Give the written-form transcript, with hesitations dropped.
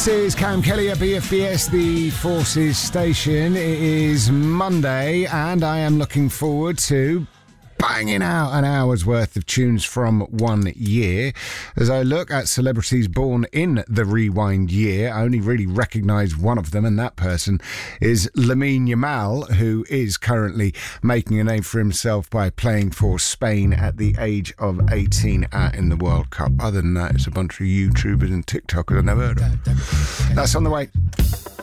This is Cam Kelly at BFBS, the Forces station. It is Monday, and I am looking forward to banging out an hour's worth of tunes from 1 year. As I look at celebrities born in the rewind year, I only really recognise one of them, and that person is Lamine Yamal, who is currently making a name for himself by playing for Spain at the age of 18 in the World Cup. Other than that, it's a bunch of YouTubers and TikTokers I've never heard of. That's on the way.